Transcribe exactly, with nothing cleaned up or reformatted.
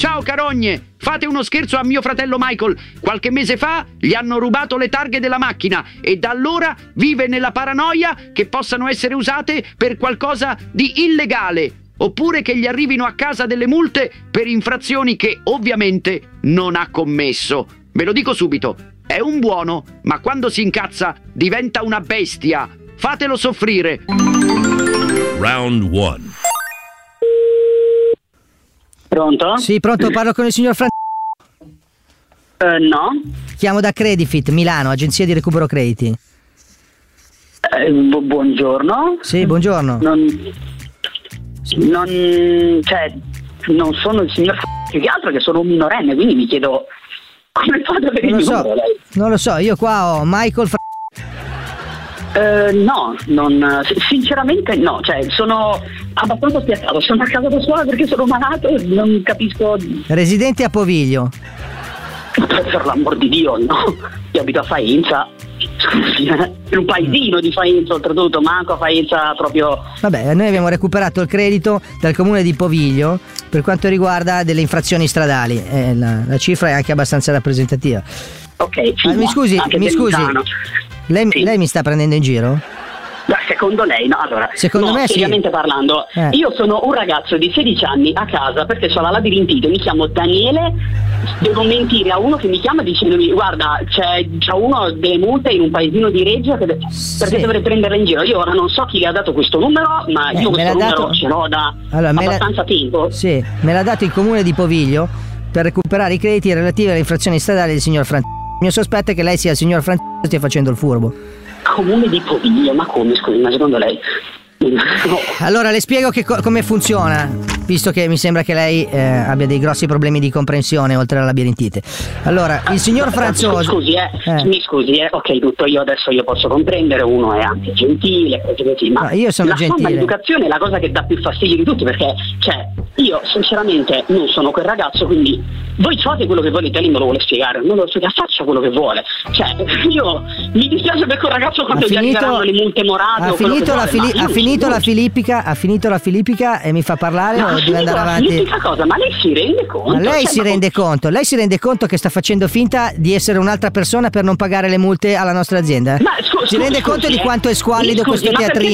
Ciao carogne, fate uno scherzo a mio fratello Michael. Qualche mese fa gli hanno rubato le targhe della macchina e da allora vive nella paranoia che possano essere usate per qualcosa di illegale, oppure che gli arrivino a casa delle multe per infrazioni che ovviamente non ha commesso. Ve lo dico subito, è un buono, ma quando si incazza diventa una bestia. Fatelo soffrire. Round one. Pronto? Sì, pronto, parlo con il signor Fran... Uh, no. Chiamo da Credifit, Milano, agenzia di recupero crediti. Eh, bu- buongiorno. Sì, buongiorno. Non... Non... Cioè, non sono il signor F***o, più che altro che sono un minorenne, quindi mi chiedo come fa ad avere Non il lo so, numero lei? non lo so, io qua ho Michael Fra... Eh, no, non, sinceramente no, cioè sono abbastanza spiazzato, sono a casa da sola perché sono malato e non capisco. Residente a Poviglio. Per l'amor di Dio, no, io abito a Faenza, scusi, eh, in un paesino di Faenza oltretutto, manco a Faenza proprio. Vabbè, noi abbiamo recuperato il credito dal comune di Poviglio per quanto riguarda delle infrazioni stradali, eh, la, la cifra è anche abbastanza rappresentativa. Ok, ah, mi scusi, mi scusi, lei, sì. lei mi sta prendendo in giro? Beh, secondo lei no, allora secondo no, me seriamente sì. parlando eh. io sono un ragazzo di sedici anni a casa perché ho la labirintite, mi chiamo Daniele, devo mentire a uno che mi chiama dicendomi guarda c'è già uno delle multe in un paesino di Reggio che de- sì. perché dovrei prenderla in giro. Io ora non so chi le ha dato questo numero, ma eh, io me questo l'ha numero dato... ce l'ho da allora, abbastanza me tempo. Sì, me l'ha dato il comune di Poviglio per recuperare i crediti relativi alle infrazioni stradali del signor Fran... Il mio sospetto è che lei sia il signor Fran... e stia facendo il furbo. Comune di Poviglio, ma come, scusi, ma secondo lei? No. Allora le spiego che co- come funziona, visto che mi sembra che lei eh, abbia dei grossi problemi di comprensione oltre alla labirintite. Allora, il signor Franzoso... Scusi, eh, eh. mi scusi, eh, ok, tutto io adesso io posso comprendere, uno è anche gentile, cose così, ma no, io sono la gentile. forma di educazione è la cosa che dà più fastidio di tutti, perché, cioè, io sinceramente non sono quel ragazzo, quindi voi fate quello che volete, lei me lo vuole spiegare, non lo spiega, faccia quello che vuole. Cioè, io mi dispiace per quel ragazzo quando gli arriveranno le multe morate ha o quello finito che la vuole, fili- ha io finito non la filippica, ha finito la filippica e mi fa parlare no, o deve andare avanti? Cosa? Ma lei si rende conto? Ma lei cioè, si ma rende conto? Lei si rende conto che sta facendo finta di essere un'altra persona per non pagare le multe alla nostra azienda? Ma scusi, si rende scusi, conto eh. di quanto è squallido Scusi, questo ma perché teatrino?